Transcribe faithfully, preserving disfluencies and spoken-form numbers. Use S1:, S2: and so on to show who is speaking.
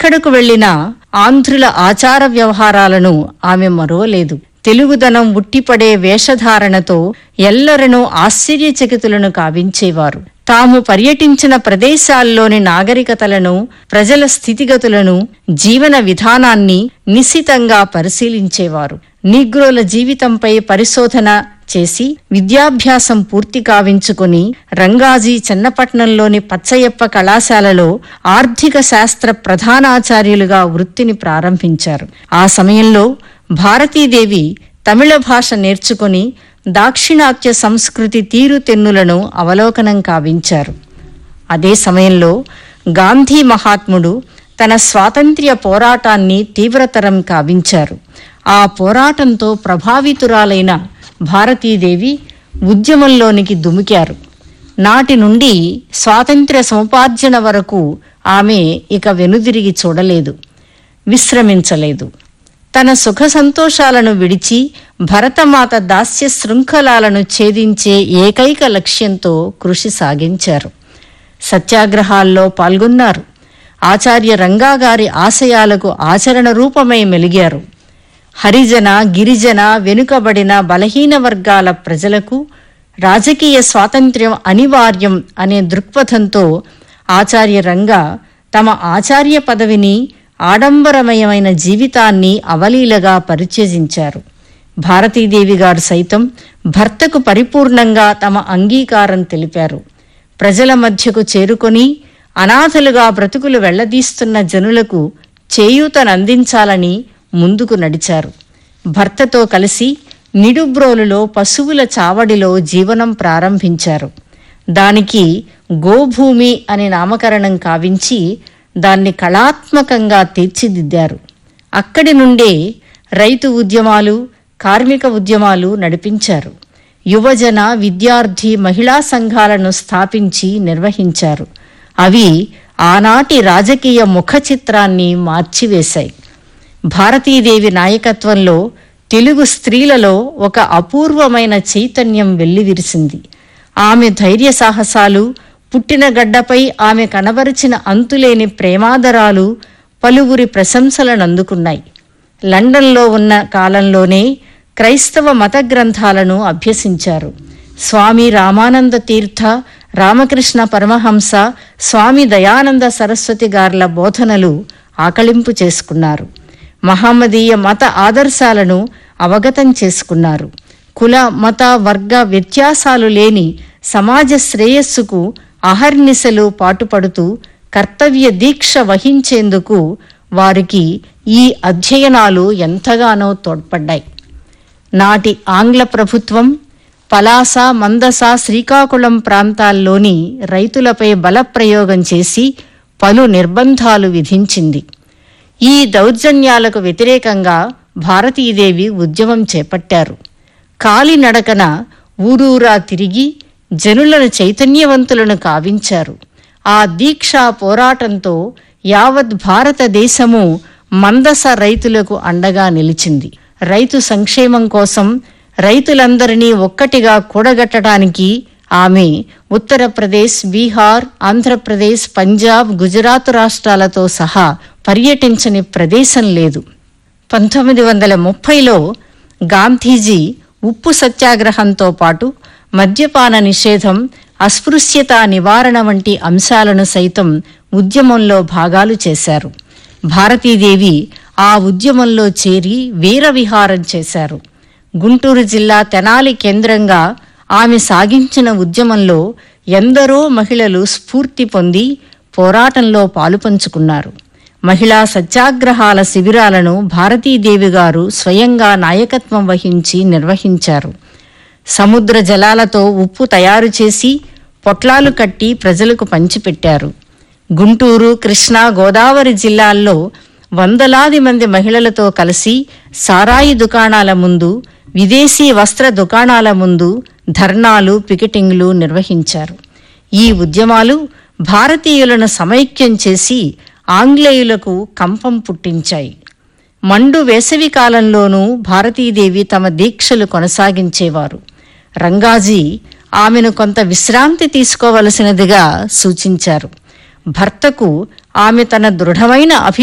S1: ఎక్కడకు వెళ్లినా ఆంధ్రుల ఆచార వ్యవహారాలను ఆమె మరువలేదు. తెలుగుదనం ఉట్టిపడే వేషధారణతో ఎల్లరనూ ఆశ్చర్యచకితులను కావించేవారు. తాము పర్యటించిన ప్రదేశాల్లోని నాగరికతలను, ప్రజల స్థితిగతులను, జీవన విధానాన్ని నిశితంగా పరిశీలించేవారు. నీగ్రోల జీవితంపై పరిశోధన చేసి విద్యాభ్యాసం పూర్తి కావించుకుని రంగాజీ చెన్నపట్నంలోని పచ్చయ్యప్ప కళాశాలలో ఆర్థిక శాస్త్ర ప్రధానాచార్యులుగా వృత్తిని ప్రారంభించారు. ఆ సమయంలో భారతీదేవి తమిళ భాష నేర్చుకుని దాక్షిణాత్య సంస్కృతి తీరుతెన్నులను అవలోకనం కావించారు. అదే సమయంలో గాంధీ మహాత్ముడు తన స్వాతంత్ర్య పోరాటాన్ని తీవ్రతరం కావించారు. ఆ పోరాటంతో ప్రభావితురాలైన భారతీదేవి ఉద్యమంలోనికి దుమికారు. నాటి నుండి స్వాతంత్ర్య సముపార్జన వరకు ఆమె ఇక వెనుదిరిగి చూడలేదు, విశ్రమించలేదు. తన సుఖ సంతోషాలను విడిచి భరతమాత దాస్య శృంఖలాలను ఛేదించే ఏకైక లక్ష్యంతో కృషి సాగించారు. సత్యాగ్రహాల్లో పాల్గొన్నారు. ఆచార్య రంగా గారి ఆశయాలకు ఆచరణ రూపమై మెలిగారు. హరిజన, గిరిజన, వెనుకబడిన బలహీన వర్గాల ప్రజలకు రాజకీయ స్వాతంత్ర్యం అనివార్యం అనే దృక్పథంతో ఆచార్య రంగా తమ ఆచార్య పదవిని, ఆడంబరమయమైన జీవితాన్ని అవలీలగా పరిత్యజించారు. భారతీదేవి గారు సైతం భర్తకు పరిపూర్ణంగా తమ అంగీకారం తెలిపారు. ప్రజల మధ్యకు చేరుకొని అనాథలుగా బ్రతుకులు వెళ్లదీస్తున్న జనులకు చేయూతనందించాలని ముందుకు నడిచారు. భర్తతో కలిసి నిడుబ్రోలులో పశువుల చావడిలో జీవనం ప్రారంభించారు. దానికి గోభూమి అని నామకరణం కావించి దాన్ని కళాత్మకంగా తీర్చిదిద్దారు. అక్కడి నుండే రైతు ఉద్యమాలు, కార్మిక ఉద్యమాలు నడిపించారు. యువజన, విద్యార్థి, మహిళా సంఘాలను స్థాపించి నిర్వహించారు. అవి ఆనాటి రాజకీయ ముఖ చిత్రాన్ని మార్చివేశాయి. భారతీదేవి నాయకత్వంలో తెలుగు స్త్రీలలో ఒక అపూర్వమైన చైతన్యం వెల్లివిరిసింది. ఆమె ధైర్య సాహసాలు, పుట్టిన గడ్డపై ఆమె కనబరిచిన అంతులేని ప్రేమాదరాలు పలువురి ప్రశంసలను అందుకున్నాయి. లండన్లో ఉన్న కాలంలోనే క్రైస్తవ మత గ్రంథాలను అభ్యసించారు. స్వామి రామానంద తీర్థ, రామకృష్ణ పరమహంస, స్వామి దయానంద సరస్వతి గార్ల బోధనలు ఆకళింపు చేసుకున్నారు. మహమ్మదీయ మత ఆదర్శాలను అవగతం చేసుకున్నారు. కుల, మత, వర్గ వ్యత్యాసాలు లేని సమాజ శ్రేయస్సుకు అహర్నిశలు పాటుపడుతూ కర్తవ్య దీక్ష వహించేందుకు వారికి ఈ అధ్యయనాలు ఎంతగానో తోడ్పడ్డాయి. నాటి ఆంగ్ల ప్రభుత్వం పలాస, మందస, శ్రీకాకుళం ప్రాంతాల్లోని రైతులపై బలప్రయోగం చేసి పలు నిర్బంధాలు విధించింది. ఈ దౌర్జన్యాలకు వ్యతిరేకంగా భారతీదేవి ఉద్యమం చేపట్టారు. కాలినడకన ఊరూరా తిరిగి జనులను చైతన్యవంతులను కావించారు. ఆ దీక్షా పోరాటంతో యావత్ భారతదేశము మందస రైతులకు అండగా నిలిచింది. రైతు సంక్షేమం కోసం రైతులందరినీ ఒక్కటిగా కూడగట్టడానికి ఆమె ఉత్తరప్రదేశ్, బీహార్, ఆంధ్రప్రదేశ్, పంజాబ్, గుజరాత్ రాష్ట్రాలతో సహా పర్యటించని ప్రదేశం లేదు. పంతొమ్మిది వందల ముప్పైలో గాంధీజీ ఉప్పు సత్యాగ్రహంతో పాటు మద్యపాన నిషేధం, అస్పృశ్యత నివారణ వంటి అంశాలను సైతం ఉద్యమంలో భాగాలు చేశారు. భారతీదేవి ఆ ఉద్యమంలో చేరి వీరవిహారం చేశారు. గుంటూరు జిల్లా తెనాలి కేంద్రంగా ఆమె సాగించిన ఉద్యమంలో ఎందరో మహిళలు స్ఫూర్తి పొంది పోరాటంలో పాలుపంచుకున్నారు. మహిళా సత్యాగ్రహాల శిబిరాలను భారతీదేవి గారు స్వయంగా నాయకత్వం వహించి నిర్వహించారు. సముద్ర జలాలతో ఉప్పు తయారు చేసి పొట్లాలు కట్టి ప్రజలకు పంచిపెట్టారు. గుంటూరు, కృష్ణా, గోదావరి జిల్లాల్లో వందలాది మంది మహిళలతో కలిసి సారాయి దుకాణాల ముందు, విదేశీ వస్త్ర దుకాణాల ముందు ధర్నాలు, పికెటింగ్లు నిర్వహించారు. ఈ ఉద్యమాలు భారతీయులను సమైక్యం చేసి ఆంగ్లేయులకు కంపం పుట్టించాయి. మండు వేసవి కాలంలోనూ భారతీదేవి తమ దీక్షలు కొనసాగించేవారు. రంగాజీ ఆమెను కొంత విశ్రాంతి తీసుకోవలసినదిగా సూచించారు. భర్తకు ఆమె తన దృఢమైన అభి